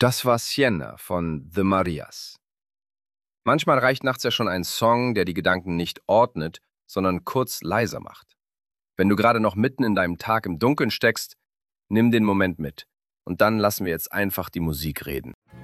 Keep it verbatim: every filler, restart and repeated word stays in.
Das war Sienna von The Marias. Manchmal reicht nachts ja schon ein Song, der die Gedanken nicht ordnet, sondern kurz leiser macht. Wenn du gerade noch mitten in deinem Tag im Dunkeln steckst, nimm den Moment mit. Und dann lassen wir jetzt einfach die Musik reden.